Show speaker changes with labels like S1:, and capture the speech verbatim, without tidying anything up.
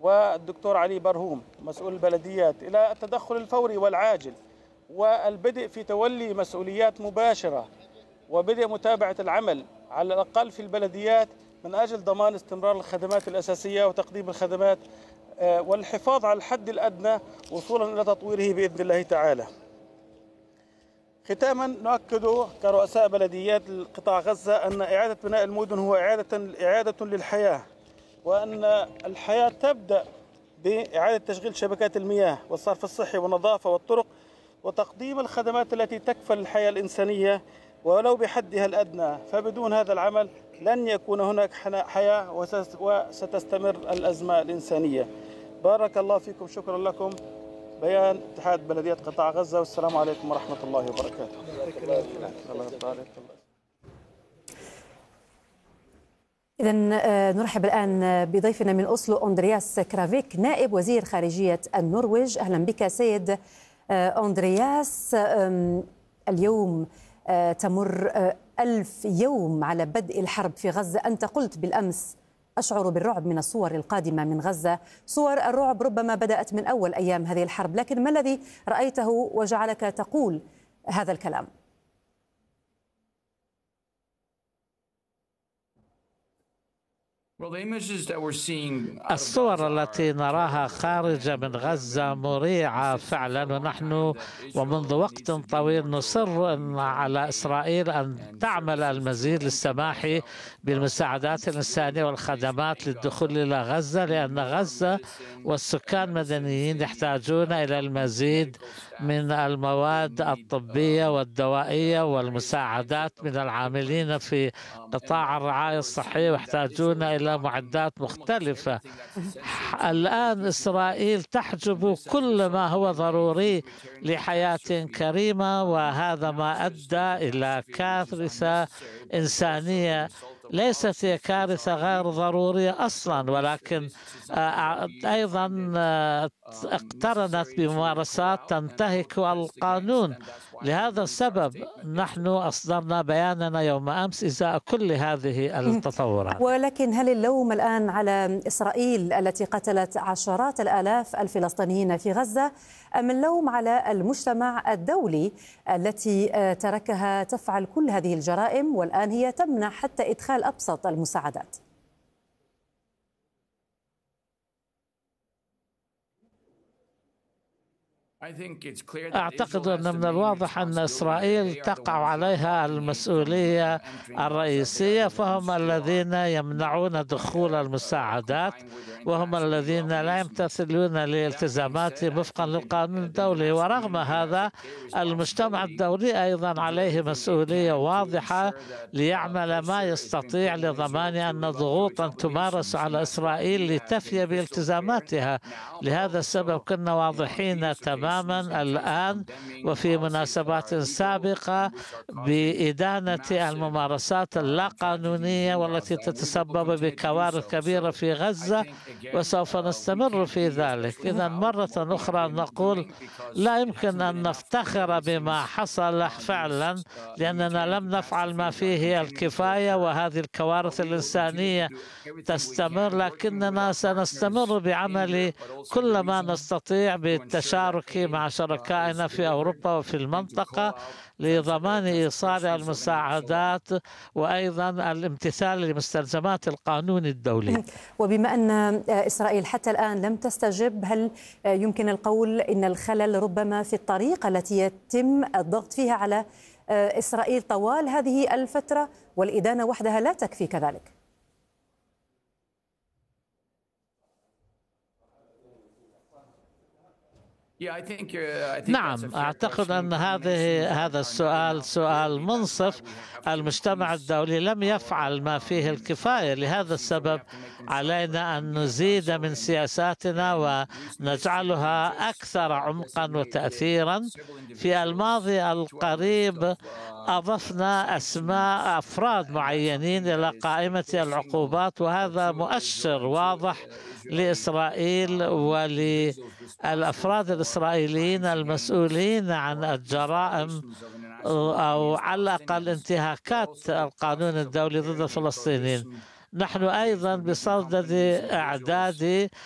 S1: والدكتور علي برهوم مسؤول البلديات إلى التدخل الفوري والعاجل والبدء في تولي مسؤوليات مباشرة وبدء متابعة العمل على الأقل في البلديات من أجل ضمان استمرار الخدمات الأساسية وتقديم الخدمات والحفاظ على الحد الأدنى وصولا إلى تطويره بإذن الله تعالى. ختاما نؤكد كرؤساء بلديات قطاع غزة أن إعادة بناء المدن هو إعادة إعادة للحياة، وأن الحياة تبدأ بإعادة تشغيل شبكات المياه والصرف الصحي والنظافة والطرق وتقديم الخدمات التي تكفل الحياة الإنسانية ولو بحدها الأدنى، فبدون هذا العمل لن يكون هناك حياة وستستمر الأزمة الإنسانية. بارك الله فيكم، شكرا لكم. بيان اتحاد بلديات قطاع غزة، والسلام عليكم ورحمة الله وبركاته.
S2: إذا نرحب الآن بضيفنا من أوسلو أندرياس كرافيك نائب وزير خارجية النرويج. أهلا بك سيد أندرياس. اليوم تمر ألف يوم على بدء الحرب في غزة. أنت قلت بالأمس أشعر بالرعب من الصور القادمة من غزة. صور الرعب ربما بدأت من أول أيام هذه الحرب، لكن ما الذي رأيته وجعلك تقول هذا الكلام؟
S3: الصور التي نراها خارج من غزة مريعة فعلا، ونحن ومنذ وقت طويل نصر على إسرائيل أن تعمل المزيد للسماح بالمساعدات الإنسانية والخدمات للدخول إلى غزة، لأن غزة والسكان المدنيين يحتاجون إلى المزيد من المواد الطبية والدوائية والمساعدات من العاملين في قطاع الرعاية الصحية، ويحتاجون إلى معدات مختلفة. الآن إسرائيل تحجب كل ما هو ضروري لحياة كريمة، وهذا ما أدى إلى كارثة إنسانية ليست هي كارثة غير ضرورية أصلا، ولكن أيضا اقترنت بممارسات تنتهك القانون. لهذا السبب نحن أصدرنا بياننا يوم أمس إزاء كل هذه التطورات.
S2: ولكن هل اللوم الآن على إسرائيل التي قتلت عشرات الآلاف الفلسطينيين في غزة، أم اللوم على المجتمع الدولي التي تركها تفعل كل هذه الجرائم والآن هي تمنع حتى إدخال أبسط المساعدات؟
S3: أعتقد أن من الواضح أن إسرائيل تقع عليها المسؤولية الرئيسية، فهم الذين يمنعون دخول المساعدات، وهم الذين لا يمتثلون لالتزاماتهم وفقا للقانون الدولي. ورغم هذا المجتمع الدولي أيضا عليه مسؤولية واضحة ليعمل ما يستطيع لضمان أن ضغوطا تمارس على إسرائيل لتفي بالتزاماتها. لهذا السبب كنا واضحين تماما الآن وفي مناسبات سابقة بإدانة الممارسات اللا قانونية والتي تتسبب بكوارث كبيرة في غزة، وسوف نستمر في ذلك. إذا مرة أخرى نقول لا يمكن أن نفتخر بما حصل فعلا، لأننا لم نفعل ما فيه الكفاية، وهذه الكوارث الإنسانية تستمر، لكننا سنستمر بعمل كل ما نستطيع بالتشارك مع شركائنا في أوروبا وفي المنطقة لضمان إيصال المساعدات وأيضا الامتثال لمستلزمات القانون الدولي.
S2: وبما أن إسرائيل حتى الآن لم تستجب، هل يمكن القول إن الخلل ربما في الطريقة التي يتم الضغط فيها على إسرائيل طوال هذه الفترة، والإدانة وحدها لا تكفي كذلك؟
S3: نعم، أعتقد أن هذه هذا السؤال سؤال منصف. المجتمع الدولي لم يفعل ما فيه الكفاية، لهذا السبب علينا أن نزيد من سياساتنا ونجعلها أكثر عمقا وتأثيرا. في الماضي القريب أضفنا أسماء أفراد معينين إلى قائمة العقوبات، وهذا مؤشر واضح لإسرائيل وللأفراد الإسرائيليين المسؤولين عن الجرائم أو على الأقل انتهاكات القانون الدولي ضد الفلسطينيين. نحن أيضا بصدد إعداد